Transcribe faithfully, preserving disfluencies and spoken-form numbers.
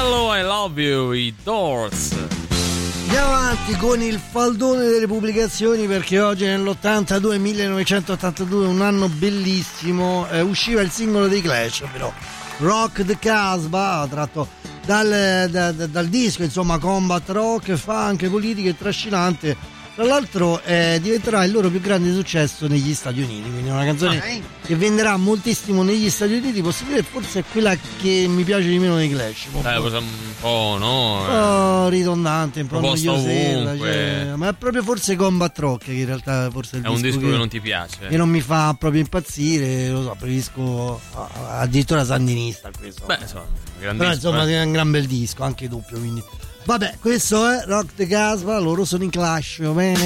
Hello, I love you, i Doors. Andiamo avanti con il faldone delle pubblicazioni, perché oggi nell'ottantadue, millenovecentottantadue, un anno bellissimo, eh, usciva il singolo dei Clash, però Rock the Casbah, tratto dal, da, da, dal disco, insomma, combat rock, funk, politica e trascinante. Tra l'altro eh, diventerà il loro più grande successo negli Stati Uniti, quindi è una canzone okay. che venderà moltissimo negli Stati Uniti. Posso dire forse è quella che mi piace di meno dei Clash. Un po', eh, un po' no? Un po' ridondante, un po' noiosella, cioè, ma è proprio forse combat rock che in realtà forse è il è un disco che, che non ti piace, che non mi fa proprio impazzire, lo so, preferisco addirittura sandinista questo. Beh, insomma, però insomma eh. è un gran bel disco, anche doppio, quindi vabbè, questo è Rock the Casbah, loro sono in Clash, va bene?